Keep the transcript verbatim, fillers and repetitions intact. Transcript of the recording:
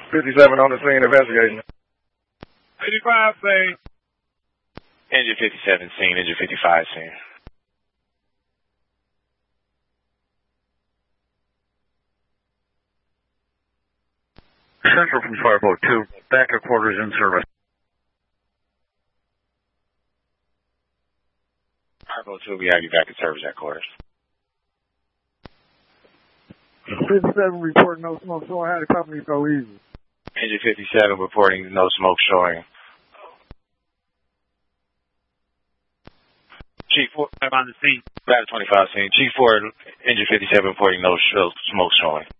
fifty-seven on the scene investigating. fifty-five scene. Engine fifty-seven scene, engine fifty-five scene. Central from five oh two, backup quarters in service. five oh two, we have you back in service at quarters. fifty-seven reporting no smoke showing. How the company so easy? Engine fifty-seven reporting no smoke showing. Chief four, I'm on the scene. Battle twenty-five scene. Chief four, engine fifty-seven reporting no sh- smoke showing.